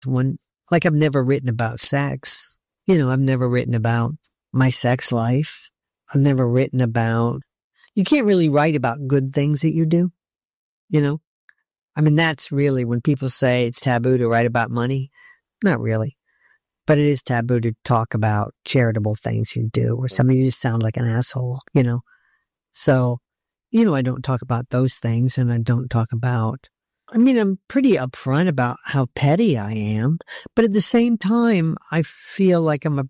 Like I've never written about sex. I've never written about my sex life. I've never written about, you can't really write about good things that you do, I mean, that's really when people say it's taboo to write about money. Not really. But it is taboo to talk about charitable things you do, or some of you just sound like an asshole, So, I don't talk about those things, and I don't talk about, I'm pretty upfront about how petty I am, but at the same time, I feel like I'm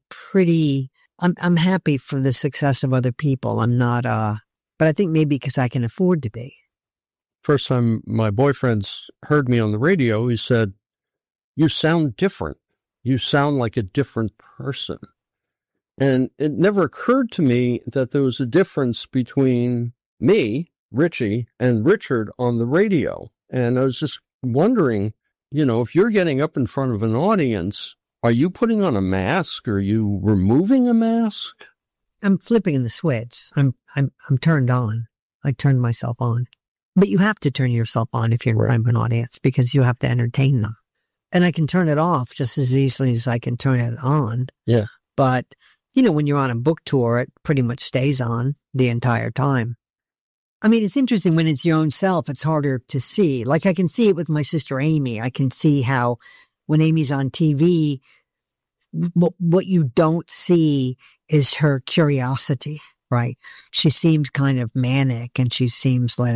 I'm happy for the success of other people. I'm not, but I think maybe because I can afford to be. First time my boyfriends heard me on the radio, he said, "You sound different. You sound like a different person." And it never occurred to me that there was a difference between me, Richie, and Richard on the radio. And I was just wondering, if you're getting up in front of an audience, are you putting on a mask? Are you removing a mask? I'm flipping the switch. I'm turned on. I turned myself on. But you have to turn yourself on if you're in front of an audience, because you have to entertain them. And I can turn it off just as easily as I can turn it on. Yeah. But, when you're on a book tour, it pretty much stays on the entire time. I mean, it's interesting when it's your own self, it's harder to see. Like I can see it with my sister Amy. I can see how when Amy's on TV, what you don't see is her curiosity, right? She seems kind of manic, and she seems like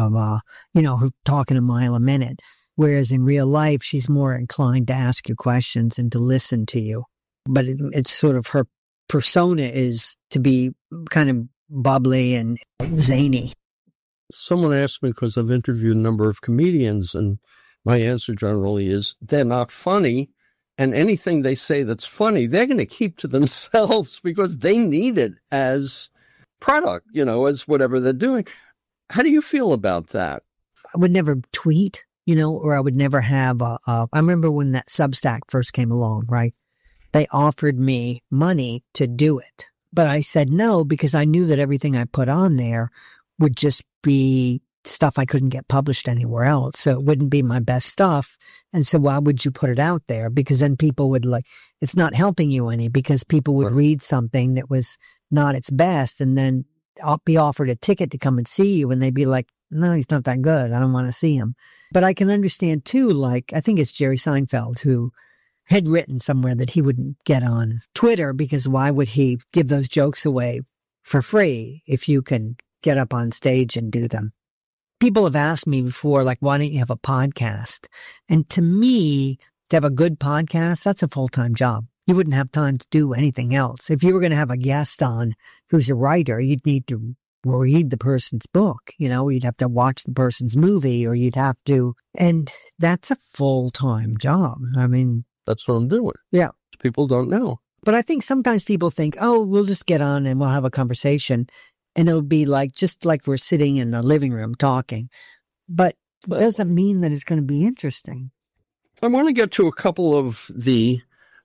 her talking a mile a minute. Whereas in real life, she's more inclined to ask you questions and to listen to you. But it's sort of her persona is to be kind of bubbly and zany. Someone asked me, because I've interviewed a number of comedians, and my answer generally is they're not funny. And anything they say that's funny, they're going to keep to themselves because they need it as product, as whatever they're doing. How do you feel about that? I would never tweet, or I would never have I remember when that Substack first came along, right? They offered me money to do it. But I said no, because I knew that everything I put on there would just be stuff I couldn't get published anywhere else. So it wouldn't be my best stuff. And so why would you put it out there? Because then people would it's not helping you any, because people would read something that was not its best, and then I'll be offered a ticket to come and see you, and they'd be like, no, he's not that good. I don't want to see him. But I can understand too, I think it's Jerry Seinfeld who had written somewhere that he wouldn't get on Twitter, because why would he give those jokes away for free if you can get up on stage and do them? People have asked me before, why don't you have a podcast? And to me, to have a good podcast, that's a full-time job. You wouldn't have time to do anything else. If you were going to have a guest on who's a writer, you'd need to read the person's book, you'd have to watch the person's movie, or you'd have to, and that's a full-time job. I mean, that's what I'm doing. Yeah. People don't know. But I think sometimes people think, oh, we'll just get on and we'll have a conversation, and it'll be just like we're sitting in the living room talking. But it doesn't mean that it's going to be interesting. I want to get to a couple of the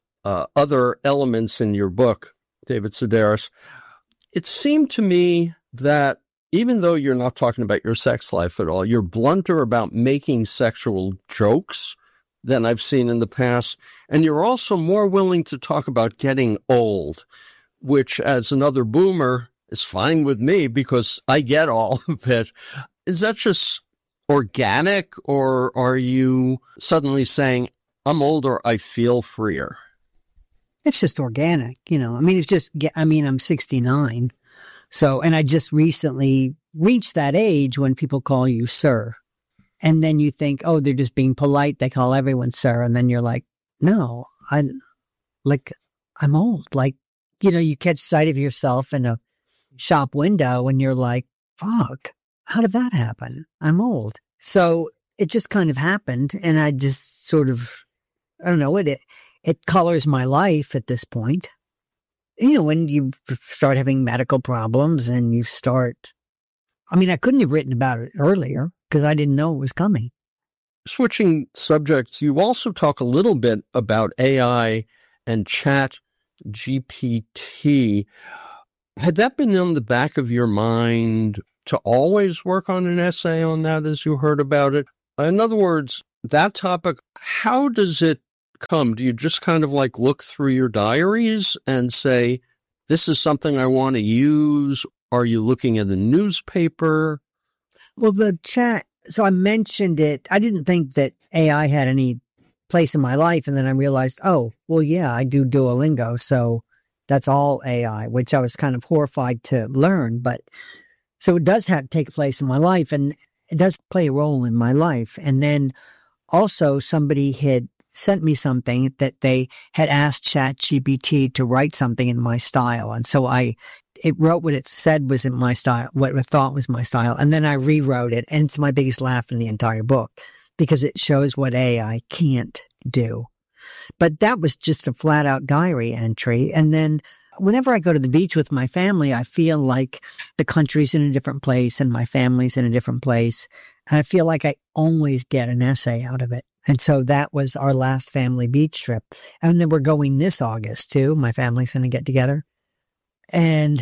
other elements in your book, David Sedaris. It seemed to me that even though you're not talking about your sex life at all, you're blunter about making sexual jokes than I've seen in the past. And you're also more willing to talk about getting old, which as another boomer is fine with me because I get all of it. Is that just organic, or are you suddenly saying, I'm older, I feel freer? It's just organic, I'm 69. So, and I just recently reached that age when people call you sir. And then you think, oh, they're just being polite. They call everyone sir. And then you're like, no, I'm old. You catch sight of yourself in a shop window and you're like, fuck, how did that happen? I'm old. So it just kind of happened. And I just sort of, I don't know, it colors my life at this point. When you start having medical problems and you start, I couldn't have written about it earlier because I didn't know it was coming. Switching subjects, you also talk a little bit about AI and Chat GPT. Had that been on the back of your mind to always work on an essay on that as you heard about it? In other words, that topic, how does it come? Do you just kind of like look through your diaries and say, this is something I want to use? Are you looking at a newspaper? Well, the chat, so I mentioned it. I didn't think that AI had any place in my life. And then I realized, oh, well, yeah, I do Duolingo. So that's all AI, which I was kind of horrified to learn. But so it does take place in my life, and it does play a role in my life. And then also somebody had sent me something that they had asked ChatGPT to write something in my style. And so it wrote what it said was in my style, what I thought was my style. And then I rewrote it. And it's my biggest laugh in the entire book because it shows what AI can't do. But that was just a flat out diary entry. And then whenever I go to the beach with my family, I feel like the country's in a different place and my family's in a different place. And I feel like I always get an essay out of it. And so that was our last family beach trip. And then we're going this August too. My family's going to get together. And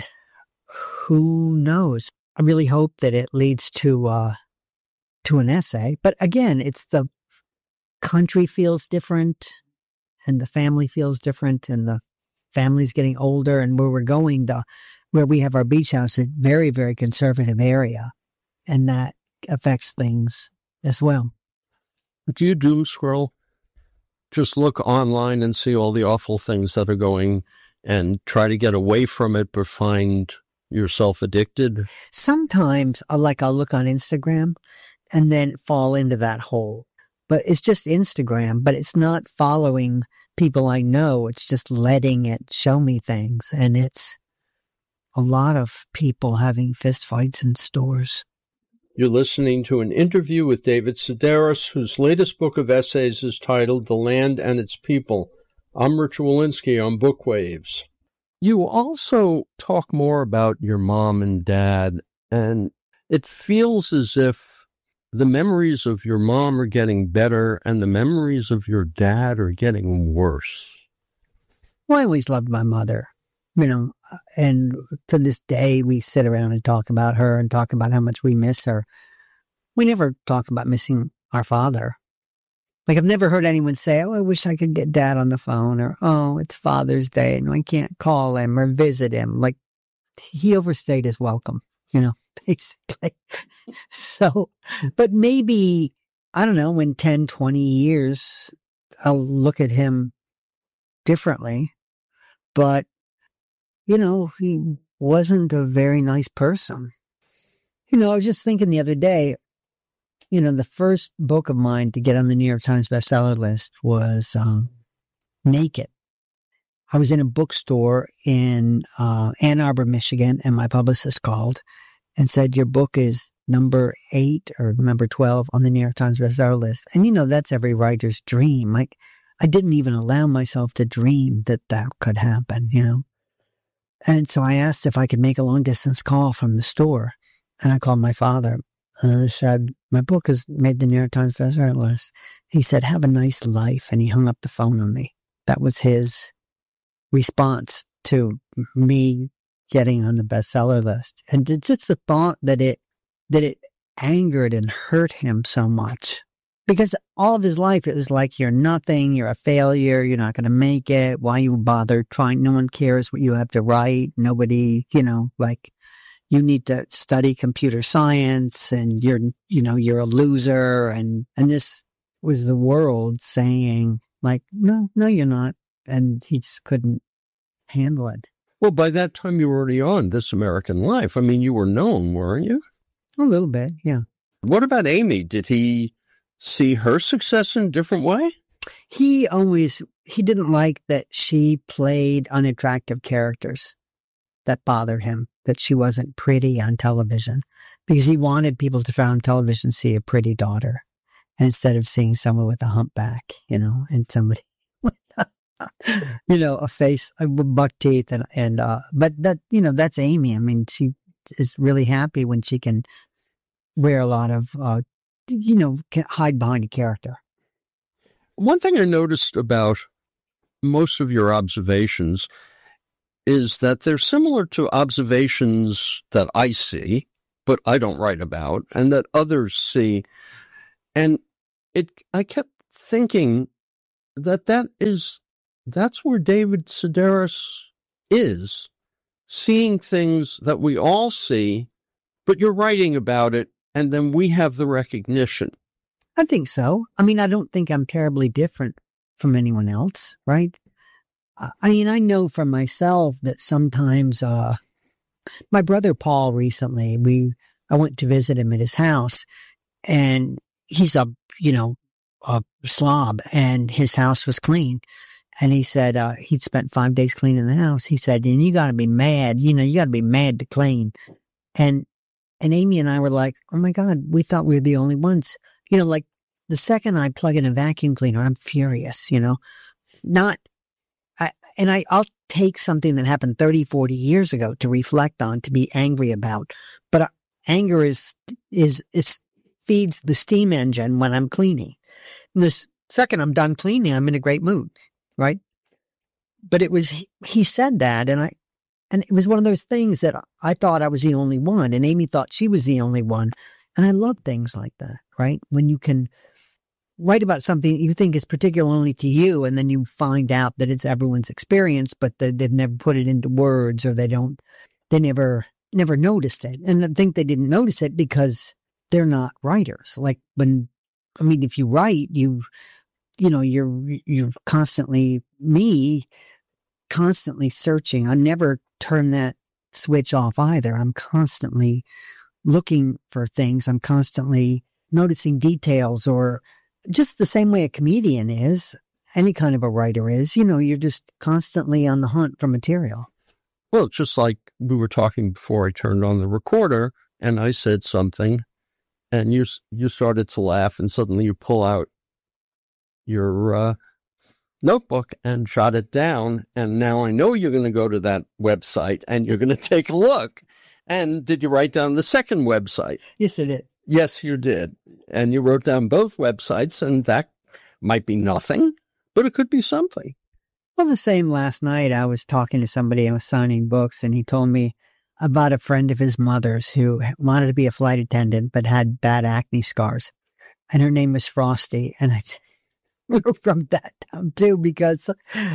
who knows? I really hope that it leads to an essay. But again, it's the country feels different and the family feels different and the family's getting older, and where we're going, where we have our beach house, a very, very conservative area. And that affects things as well. Do you doom scroll? Just look online and see all the awful things that are going and try to get away from it, but find yourself addicted? Sometimes I'll look on Instagram and then fall into that hole. But it's just Instagram, but it's not following people I know. It's just letting it show me things. And it's a lot of people having fistfights in stores. You're listening to an interview with David Sedaris, whose latest book of essays is titled The Land and Its People. I'm Rich Walensky on Bookwaves. You also talk more about your mom and dad, and it feels as if the memories of your mom are getting better and the memories of your dad are getting worse. Well, I always loved my mother, and to this day we sit around and talk about her and talk about how much we miss her. We never talk about missing our father. Like, I've never heard anyone say, oh, I wish I could get dad on the phone, or, oh, it's Father's Day and I can't call him or visit him. Like, he overstayed his welcome, basically. So, but maybe, I don't know, in 10, 20 years, I'll look at him differently. But, he wasn't a very nice person. I was just thinking the other day, the first book of mine to get on the New York Times bestseller list was Naked. I was in a bookstore in Ann Arbor, Michigan, and my publicist called and said, your book is number 8 or number 12 on the New York Times bestseller list. And, that's every writer's dream. Like, I didn't even allow myself to dream that could happen, And so I asked if I could make a long-distance call from the store. And I called my father. And I said, my book has made the New York Times bestseller list. He said, have a nice life. And he hung up the phone on me. That was his response to me getting on the bestseller list. And just the thought that it angered and hurt him so much. Because all of his life, it was like, you're nothing, you're a failure, you're not going to make it. Why you bother trying? No one cares what you have to write. Nobody, you need to study computer science and you're a loser. And this was the world saying, like, no, you're not. And he just couldn't handle it. Well, by that time you were already on This American Life. I mean, you were known, weren't you? A little bit, yeah. What about Amy? Did he see her success in a different way? He didn't like that she played unattractive characters. That bothered him, that she wasn't pretty on television, because he wanted people to on television see a pretty daughter instead of seeing someone with a humpback, and somebody with a face with buck teeth but that, that's Amy. I mean, she is really happy when she can wear a lot of, can hide behind a character. One thing I noticed about most of your observations is that they're similar to observations that I see, but I don't write about, and that others see. And I kept thinking that's where David Sedaris is, seeing things that we all see, but you're writing about it, and then we have the recognition. I think so. I mean, I don't think I'm terribly different from anyone else, right? I mean, I know for myself that sometimes, my brother Paul recently, I went to visit him at his house, and he's a slob, and his house was clean. And he said, he'd spent 5 days cleaning the house. He said, and you gotta be mad, you gotta be mad to clean. And Amy and I were like, oh my God, we thought we were the only ones. Like the second I plug in a vacuum cleaner, I'm furious, I'll take something that happened 30, 40 years ago to reflect on, to be angry about. But anger is feeds the steam engine when I'm cleaning. And the second I'm done cleaning, I'm in a great mood, right? But he said that, and it was one of those things that I thought I was the only one, and Amy thought she was the only one. And I love things like that, right? When you can write about something you think is particular only to you, and then you find out that it's everyone's experience, but they've never put it into words, or they never noticed it. And I think they didn't notice it because they're not writers. Like if you write, you're constantly searching. I never turn that switch off either. I'm constantly looking for things. I'm constantly noticing details, or just the same way a comedian is, any kind of a writer is, you're just constantly on the hunt for material. Well, just like we were talking before I turned on the recorder, and I said something, and you started to laugh, and suddenly you pull out your notebook and jot it down, and now I know you're going to go to that website, and you're going to take a look. And did you write down the second website? Yes, I did. Yes, you did. And you wrote down both websites, and that might be nothing, but it could be something. Well, the same last night, I was talking to somebody, I was signing books, and he told me about a friend of his mother's who wanted to be a flight attendant, but had bad acne scars. And her name was Frosty. And I wrote that down too, because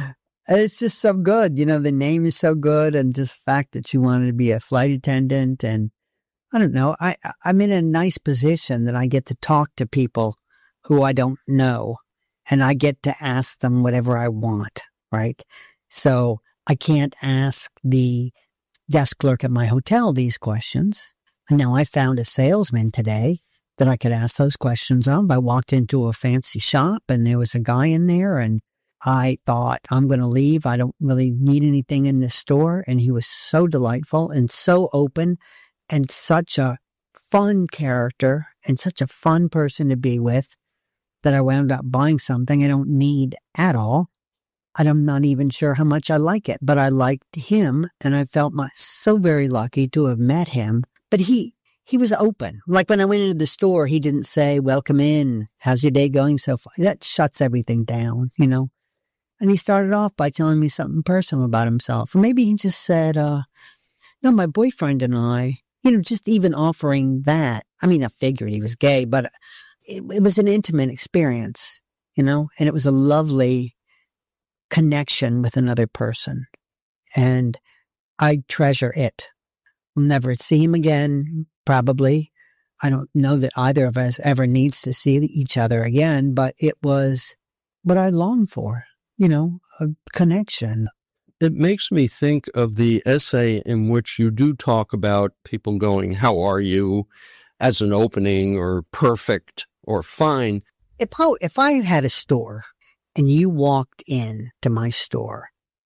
it's just so good. The name is so good, and just the fact that she wanted to be a flight attendant. And I don't know, I'm in a nice position that I get to talk to people who I don't know, and I get to ask them whatever I want, right? So I can't ask the desk clerk at my hotel these questions. And now I found a salesman today that I could ask those questions of. I walked into a fancy shop, and there was a guy in there, and I thought, I'm going to leave. I don't really need anything in this store. And he was so delightful and so open, and such a fun character, and such a fun person to be with, that I wound up buying something I don't need at all. I'm not even sure how much I like it, but I liked him, and I felt so very lucky to have met him. But he was open. Like when I went into the store, he didn't say, welcome in. How's your day going so far? That shuts everything down, And he started off by telling me something personal about himself. Or maybe he just said, no, my boyfriend and I, just even offering that. I mean, I figured he was gay, but it was an intimate experience, and it was a lovely connection with another person. And I treasure it. We'll never see him again, probably. I don't know that either of us ever needs to see each other again, but it was what I longed for, a connection. It makes me think of the essay in which you do talk about people going, how are you, as an opening, or perfect, or fine. If I had a store and you walked in to my store,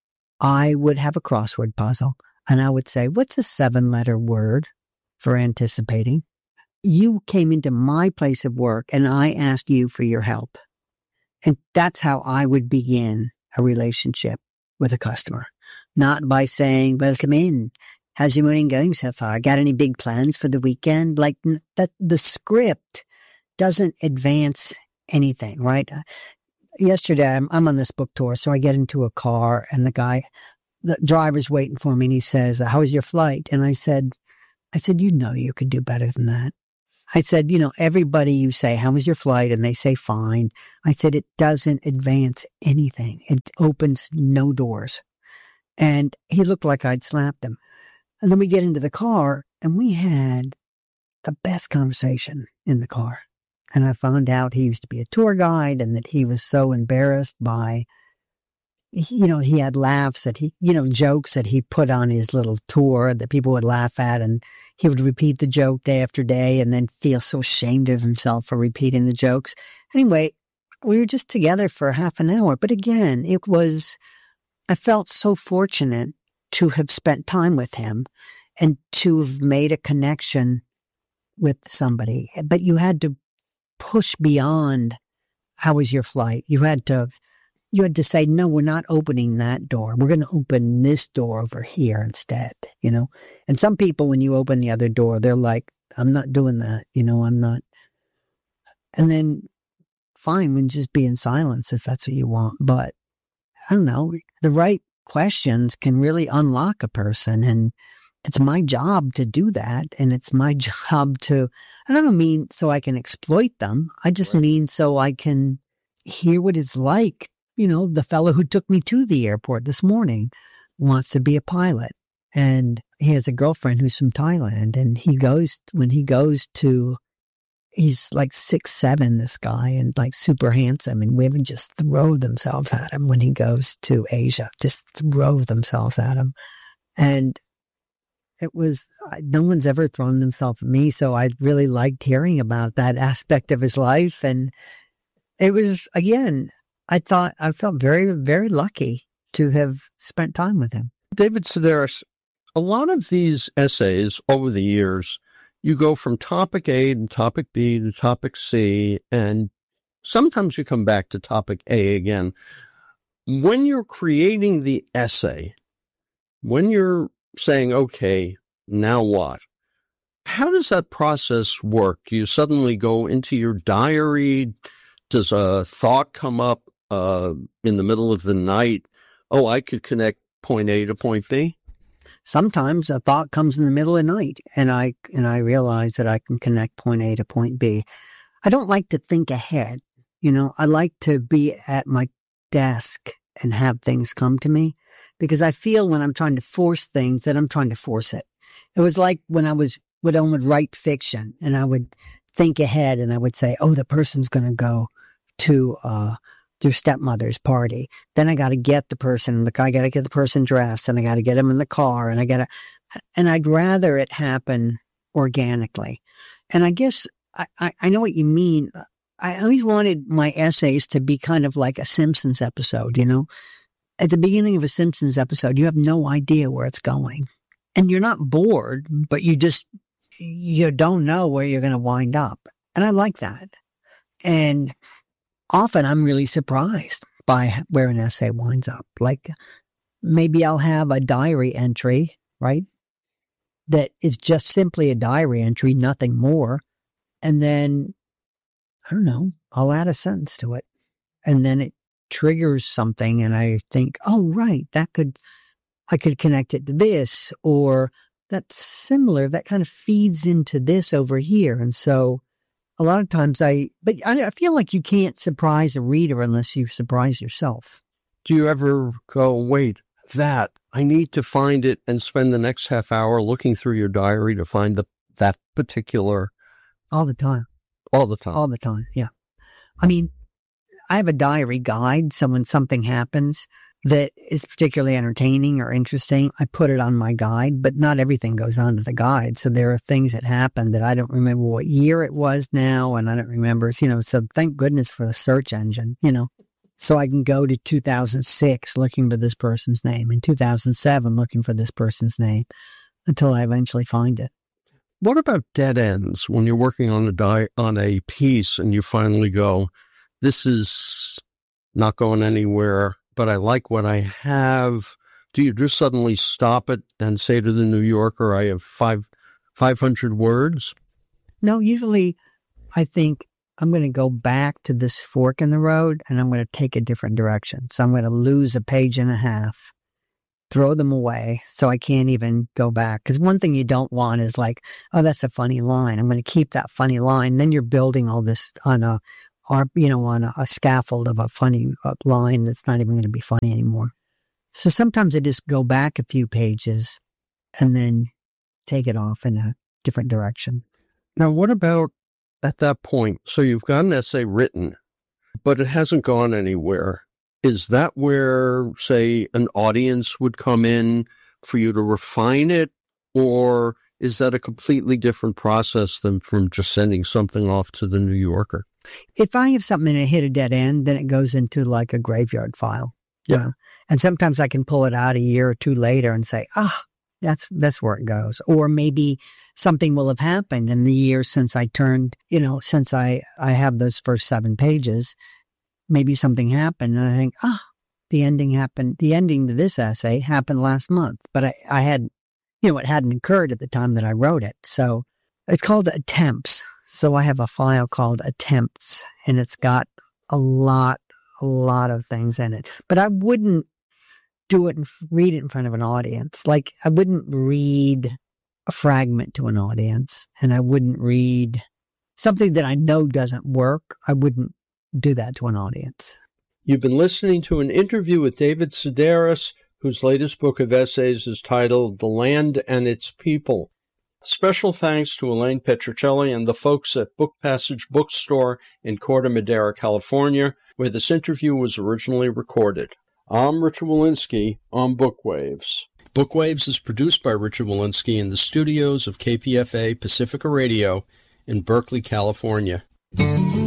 I would have a crossword puzzle, and I would say, what's a 7-letter word for anticipating? You came into my place of work, and I asked you for your help. And that's how I would begin a relationship with a customer. Not by saying, welcome in. How's your morning going so far? Got any big plans for the weekend? Like that, the script doesn't advance anything, right? Yesterday, I'm on this book tour, so I get into a car, and the driver's waiting for me, and he says, how was your flight? And I said, you could do better than that. I said, everybody you say, how was your flight? And they say, fine. I said, it doesn't advance anything. It opens no doors. And he looked like I'd slapped him. And then we get into the car and we had the best conversation in the car. And I found out he used to be a tour guide and that he was so embarrassed by, he had laughs that jokes that he put on his little tour that people would laugh at. And he would repeat the joke day after day and then feel so ashamed of himself for repeating the jokes. Anyway, we were just together for half an hour. But again, I felt so fortunate to have spent time with him and to have made a connection with somebody. But you had to push beyond, how was your flight? You had to say, no, we're not opening that door. We're going to open this door over here instead, And some people, when you open the other door, they're like, I'm not doing that, I'm not. And then fine, we can just be in silence if that's what you want. But I don't know, the right questions can really unlock a person. And it's my job to do that. And it's my job and I don't mean so I can exploit them. I just mean so I can hear what it's like. The fellow who took me to the airport this morning wants to be a pilot. And he has a girlfriend who's from Thailand. And he's like 6'7", this guy, and like super handsome. And women just throw themselves at him when he goes to Asia, just throw themselves at him. And no one's ever thrown themselves at me. So I really liked hearing about that aspect of his life. And it was, again, I felt very, very lucky to have spent time with him. David Sedaris, a lot of these essays over the years, you go from topic A to topic B to topic C, and sometimes you come back to topic A again. When you're creating the essay, when you're saying, okay, now what? How does that process work? Do you suddenly go into your diary? Does a thought come up in the middle of the night? Oh, I could connect point A to point B? Sometimes a thought comes in the middle of the night and I realize that I can connect point A to point B. I don't like to think ahead. I like to be at my desk and have things come to me, because I feel when I'm trying to force things that I'm trying to force it. It was like when I would write fiction and I would think ahead and I would say, oh, the person's going to go to their stepmother's party. Then I got to get the person, I got to get the person dressed, and I got to get him in the car, and I'd rather it happen organically. And I guess I know what you mean. I always wanted my essays to be kind of like a Simpsons episode, At the beginning of a Simpsons episode, you have no idea where it's going. And you're not bored, but you don't know where you're going to wind up. And I like that. And often I'm really surprised by where an essay winds up. Like maybe I'll have a diary entry, right? That is just simply a diary entry, nothing more. And then, I don't know, I'll add a sentence to it. And then it triggers something and I think, oh, right, I could connect it to this, or that's similar. That kind of feeds into this over here. And so a lot of times I feel like you can't surprise a reader unless you surprise yourself. Do you ever go, wait, I need to find it, and spend the next half hour looking through your diary to find that particular? All the time. All the time. All the time. Yeah. I mean, I have a diary guide. So when something happens that is particularly entertaining or interesting, I put it on my guide, but not everything goes onto the guide. So there are things that happen that I don't remember what year it was now, and I don't remember, so thank goodness for the search engine, so I can go to 2006 looking for this person's name, and 2007 looking for this person's name until I eventually find it. What about dead ends when you're working on a piece and you finally go, this is not going anywhere, but I like what I have? Do you just suddenly stop it and say to the New Yorker, I have 500 words? No, usually I think I'm going to go back to this fork in the road and I'm going to take a different direction. So I'm going to lose a page and a half throw them away so I can't even go back. Because one thing you don't want is like, oh, that's a funny line. I'm going to keep that funny line. Then you're building all this on a scaffold of a funny line that's not even going to be funny anymore. So sometimes I just go back a few pages and then take it off in a different direction. Now, what about at that point? So you've got an essay written, but it hasn't gone anywhere. Is that where, say, an audience would come in for you to refine it? Or is that a completely different process than from just sending something off to the New Yorker? If I have something and it hit a dead end, then it goes into like a graveyard file. Yeah. And sometimes I can pull it out a year or two later and say, that's where it goes. Or maybe something will have happened in the year since I turned, since I have those first 7 pages. Maybe something happened and I think, the ending happened. The ending to this essay happened last month, but I had, it hadn't occurred at the time that I wrote it. So it's called Attempts. So I have a file called Attempts and it's got a lot of things in it, but I wouldn't do it and read it in front of an audience. Like I wouldn't read a fragment to an audience and I wouldn't read something that I know doesn't work. I wouldn't do that to an audience. You've been listening to an interview with David Sedaris, whose latest book of essays is titled The Land and Its People. Special thanks to Elaine Petrocelli and the folks at Book Passage Bookstore in Corte Madera, California, where this interview was originally recorded. I'm Richard Wolinsky on Bookwaves. Bookwaves is produced by Richard Wolinsky in the studios of KPFA Pacifica Radio in Berkeley, California.